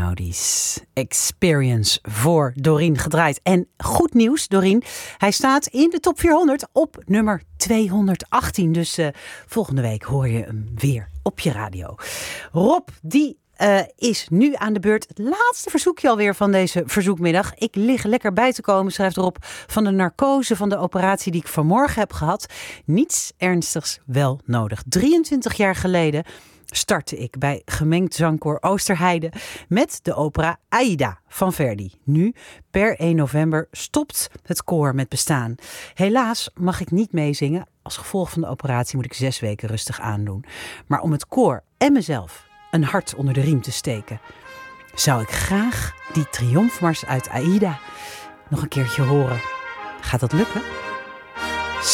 Einaudis Experience voor Dorien gedraaid. En goed nieuws, Dorien. Hij staat in de top 400 op nummer 218. Dus volgende week hoor je hem weer op je radio. Rob, die is nu aan de beurt. Het laatste verzoekje alweer van deze verzoekmiddag. Ik lig lekker bij te komen, schrijft Rob, van de narcose van de operatie die ik vanmorgen heb gehad. Niets ernstigs wel nodig. 23 jaar geleden startte ik bij Gemengd Zangkoor Oosterheide met de opera Aida van Verdi. Nu, per 1 november, stopt het koor met bestaan. Helaas mag ik niet meezingen. Als gevolg van de operatie moet ik 6 weken rustig aandoen. Maar om het koor en mezelf een hart onder de riem te steken, zou ik graag die triomfmars uit Aida nog een keertje horen. Gaat dat lukken?